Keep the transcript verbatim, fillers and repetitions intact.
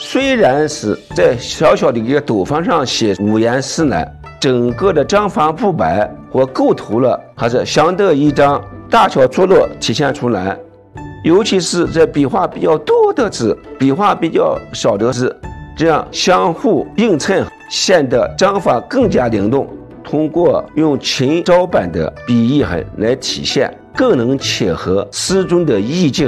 虽然是在小小的一个斗方上写五言诗呢，整个的章法布白或构图了还是相得益彰，大巧出落体现出来。尤其是在笔画比较多的字，笔画比较少的字，这样相互映衬，显得章法更加灵动。通过用秦招版的笔意痕来体现，更能切合诗中的意境。